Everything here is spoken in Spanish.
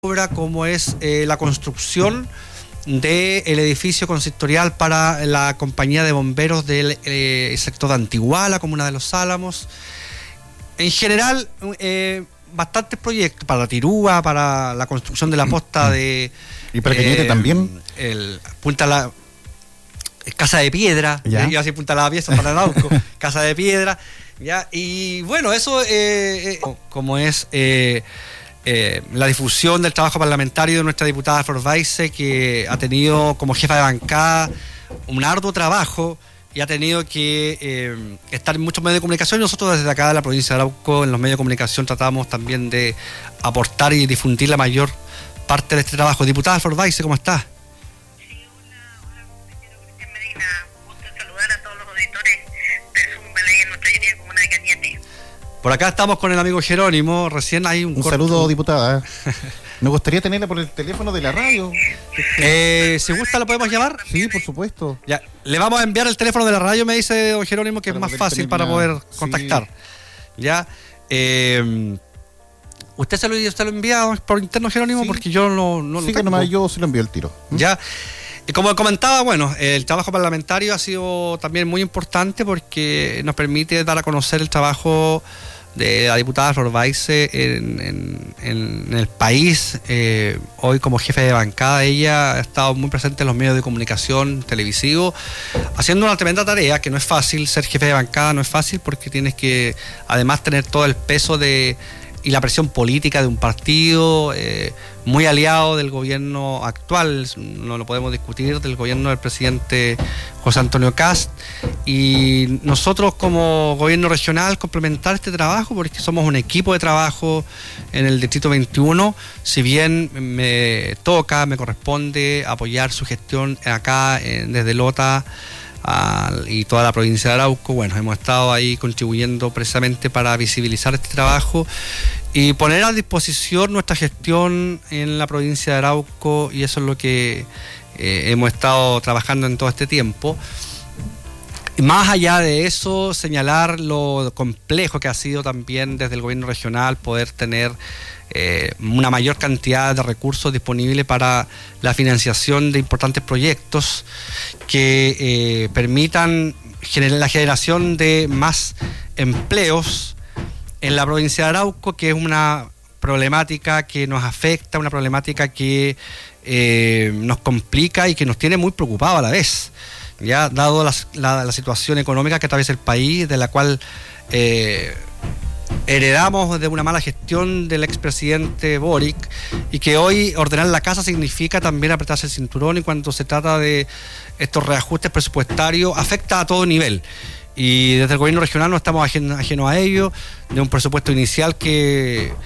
obra como es la construcción del edificio consistorial para la compañía de bomberos del sector de Antiguala, comuna de Los Álamos. En general, bastantes proyectos para la Tirúa, para la construcción de la posta de... ¿Y para Cañete también? Casa de Piedra, ¿ya? Iba a decir Punta Lavapiés, para Arauco, Casa de Piedra, ¿ya? Y bueno, eso como es... la difusión del trabajo parlamentario de nuestra diputada Flor Weisse, que ha tenido como jefa de bancada un arduo trabajo y ha tenido que estar en muchos medios de comunicación, y nosotros desde acá de la provincia de Arauco en los medios de comunicación tratamos también de aportar y difundir la mayor parte de este trabajo. Diputada Flor Weisse, ¿cómo está? Sí, hola, compañero Cristian Medina, gusto en saludar a todos los auditores del Zoom de Ley en nuestra querida comuna de Cañete. Por acá estamos con el amigo Jerónimo, recién hay un saludo, diputada. Me gustaría tenerla por el teléfono de la radio. Si gusta, ¿lo podemos llamar? Sí, por supuesto. Ya, le vamos a enviar el teléfono de la radio, me dice don Jerónimo, que para es más fácil para poder contactar. Sí. Ya. ¿Usted se lo envía por interno, Jerónimo? Sí. Porque yo no sí, que nomás yo se lo envío el tiro. Ya. Y como comentaba, bueno, el trabajo parlamentario ha sido también muy importante porque nos permite dar a conocer el trabajo de la diputada Flor Weisse en el país. Hoy como jefe de bancada ella ha estado muy presente en los medios de comunicación televisivo, haciendo una tremenda tarea que no es fácil. Ser jefe de bancada no es fácil porque tienes que además tener todo el peso y la presión política de un partido muy aliado del gobierno actual, no lo podemos discutir, del gobierno del presidente José Antonio Kast, y nosotros como gobierno regional complementar este trabajo porque somos un equipo de trabajo en el Distrito 21, si bien me corresponde apoyar su gestión acá desde Lota y toda la provincia de Arauco. Bueno, hemos estado ahí contribuyendo precisamente para visibilizar este trabajo y poner a disposición nuestra gestión en la provincia de Arauco, y eso es lo que hemos estado trabajando en todo este tiempo. Y más allá de eso, señalar lo complejo que ha sido también desde el gobierno regional poder tener una mayor cantidad de recursos disponibles para la financiación de importantes proyectos que permitan la generación de más empleos en la provincia de Arauco, que es una problemática que nos afecta, una problemática que nos complica y que nos tiene muy preocupados a la vez, ya dado la situación económica que atraviesa el país, de la cual heredamos de una mala gestión del expresidente Boric, y que hoy ordenar la casa significa también apretarse el cinturón, y cuando se trata de estos reajustes presupuestarios afecta a todo nivel. Y desde el gobierno regional no estamos ajenos a ello, de un presupuesto inicial que